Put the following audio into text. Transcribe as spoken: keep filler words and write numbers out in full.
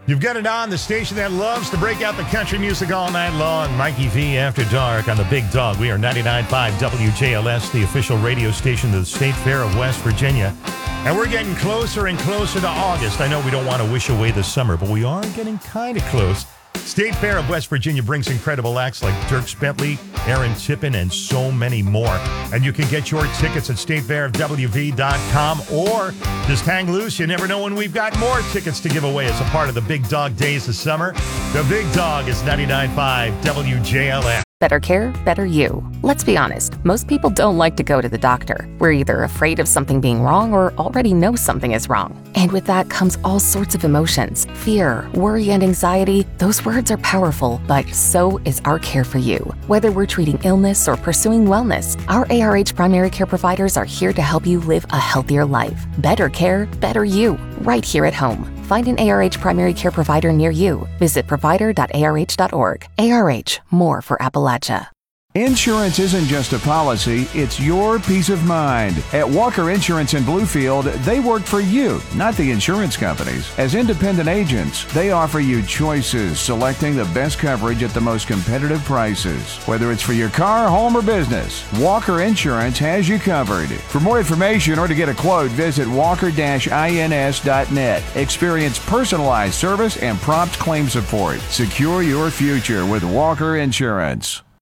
You've got it on, the station that loves to break out the country music all night long. Mikey V After Dark on the Big Dog. We are ninety-nine point five W J L S, the official radio station of the State Fair of West Virginia. And we're getting closer and closer to August. I know we don't want to wish away the summer, but we are getting kind of close. State Fair of West Virginia brings incredible acts like Dierks Bentley, Aaron Tippin, and so many more. And you can get your tickets at state fair of w v dot com or just hang loose. You never know when we've got more tickets to give away as a part of the Big Dog Days of Summer. The Big Dog is ninety-nine point five W J L S. Better care, better you. Let's be honest, most people don't like to go to the doctor. We're either afraid of something being wrong or already know something is wrong. And with that comes all sorts of emotions. Fear, worry, and anxiety. Those words are powerful, but so is our care for you. Whether we're treating illness or pursuing wellness, our A R H primary care providers are here to help you live a healthier life. Better care, better you, right here at home. Find an A R H primary care provider near you. Visit provider dot A R H dot org. A R H, more for Appalachia. Insurance isn't just a policy, it's your peace of mind. At Walker Insurance in Bluefield, they work for you, not the insurance companies. As independent agents, they offer you choices, selecting the best coverage at the most competitive prices. Whether it's for your car, home, or business, Walker Insurance has you covered. For more information or to get a quote, visit walker dash ins dot net. Experience personalized service and prompt claim support. Secure your future with Walker Insurance.